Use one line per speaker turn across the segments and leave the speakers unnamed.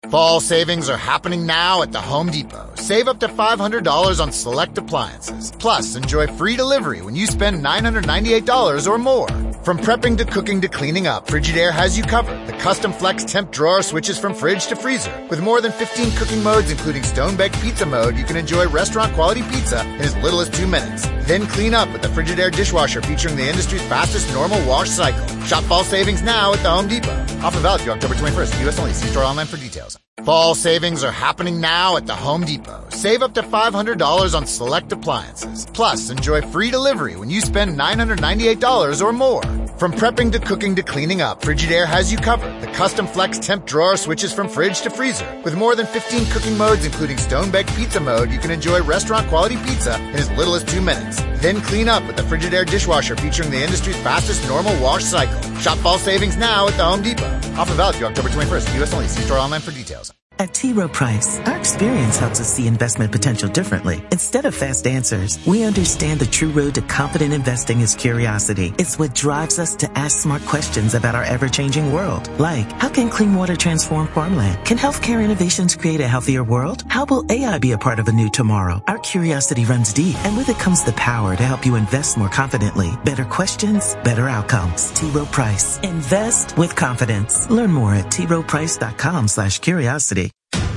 Fall savings are happening now at the Home Depot. Save up to $500 on select appliances. Plus, enjoy free delivery when you spend $998 or more. From prepping to cooking to cleaning up, Frigidaire has you covered. The custom flex temp drawer switches from fridge to freezer. With more than 15 cooking modes, including stone-baked pizza mode, you can enjoy restaurant-quality pizza in as little as 2 minutes. Then clean up with the Frigidaire dishwasher featuring the industry's fastest normal wash cycle. Shop fall savings now at the Home Depot. Offer valid through October 21st. U.S. only. See store online for details. Fall savings are happening now at the Home Depot. Save up to $500 on select appliances. Plus, enjoy free delivery when you spend $998 or more. From prepping to cooking to cleaning up, Frigidaire has you covered. The custom flex temp drawer switches from fridge to freezer. With more than 15 cooking modes, including stone-baked pizza mode, you can enjoy restaurant-quality pizza in as little as 2 minutes. Then clean up with the Frigidaire dishwasher featuring the industry's fastest normal wash cycle. Shop fall savings now at the Home Depot. Offer valid through October 21st. U.S. only. See store online for details.
At T. Rowe Price, our experience helps us see investment potential differently. Instead of fast answers, we understand the true road to confident investing is curiosity. It's what drives us to ask smart questions about our ever-changing world. Like, how can clean water transform farmland? Can healthcare innovations create a healthier world? How will AI be a part of a new tomorrow? Our curiosity runs deep, and with it comes the power to help you invest more confidently. Better questions, better outcomes. T. Rowe Price. Invest with confidence. Learn more at troweprice.com/curiosity.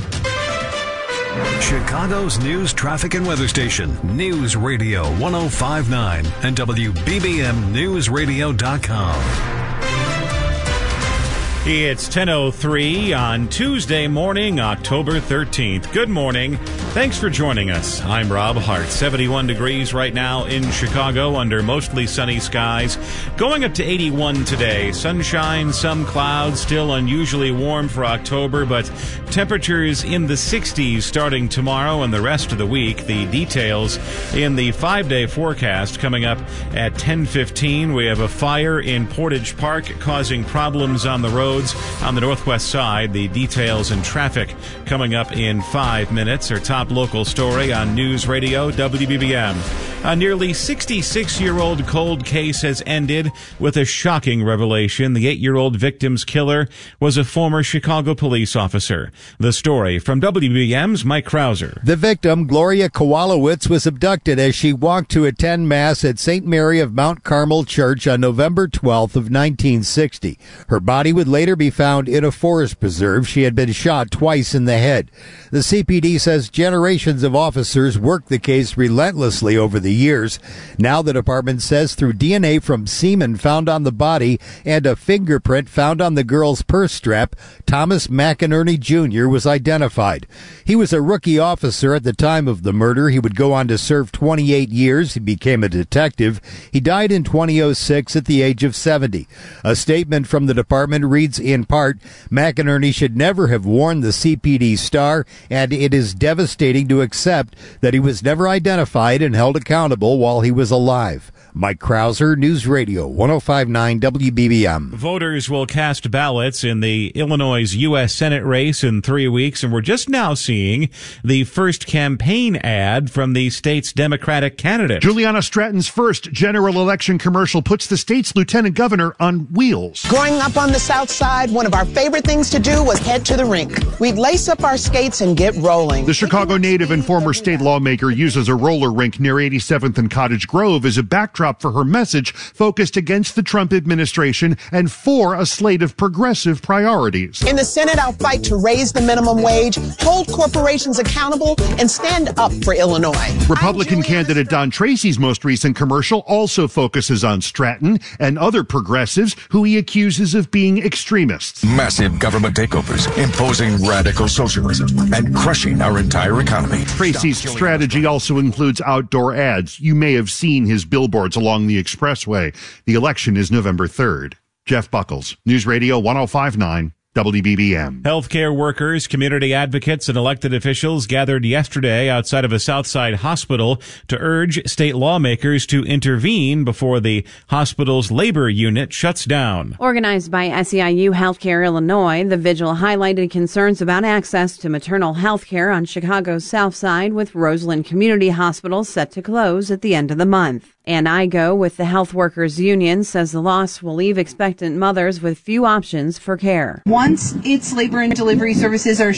Chicago's news, traffic, and weather station, News Radio 105.9 and WBBMNewsRadio.com.
It's 10:03 on Tuesday morning, October 13th. Good morning. Thanks for joining us. I'm Rob Hart. 71 degrees right now in Chicago under mostly sunny skies. Going up to 81 today. Sunshine, some clouds, still unusually warm for October, but temperatures in the 60s starting tomorrow and the rest of the week. The details in the 5-day forecast coming up at 10:15. We have a fire in Portage Park causing problems on the road on the northwest side. The details and traffic coming up in 5 minutes. Our top local story on News Radio WBBM. A nearly 66-year-old cold case has ended with a shocking revelation. The 8-year-old victim's killer was a former Chicago police officer. The story from WBBM's Mike Krauser.
The victim, Gloria Kowalowicz, was abducted as she walked to attend Mass at St. Mary of Mount Carmel Church on November 12th of 1960. Her body would later be found in a forest preserve. She had been shot twice in the head. The CPD says generations of officers worked the case relentlessly over the years. Now the department says through DNA from semen found on the body and a fingerprint found on the girl's purse strap, Thomas McInerney Jr. was identified. He was a rookie officer at the time of the murder. He would go on to serve 28 years. He became a detective. He died in 2006 at the age of 70. A statement from the department reads in part, McInerney should never have worn the CPD star, and it is devastating to accept that he was never identified and held accountable while he was alive. Mike Krauser, News Radio 105.9 WBBM.
Voters will cast ballots in the Illinois U.S. Senate race in 3 weeks, and we're just now seeing the first campaign ad from the state's Democratic candidate.
Juliana Stratton's first general election commercial puts the state's lieutenant governor on wheels.
Growing up on the South Side, one of our favorite things to do was head to the rink. We'd lace up our skates and get rolling.
The Chicago native and former state lawmaker uses a roller rink near 87th and Cottage Grove as a backdrop for her message focused against the Trump administration and for a slate of progressive priorities.
In the Senate, I'll fight to raise the minimum wage, hold corporations accountable, and stand up for Illinois.
Republican candidate Don Tracy's most recent commercial also focuses on Stratton and other progressives who he accuses of being extremists.
Massive government takeovers, imposing radical socialism, and crushing our entire economy.
Tracy's strategy also includes outdoor ads. You may have seen his billboards along the expressway. The election is November 3rd. Jeff Buckles, News Radio 105.9 WBBM.
Healthcare workers, community advocates, and elected officials gathered yesterday outside of a Southside hospital to urge state lawmakers to intervene before the hospital's labor unit shuts down.
Organized by SEIU Healthcare Illinois, the vigil highlighted concerns about access to maternal health care on Chicago's South Side, with Roseland Community Hospital set to close at the end of the month. Ann Igo with the Health Workers Union says the loss will leave expectant mothers with few options for care.
Once its labor and delivery services are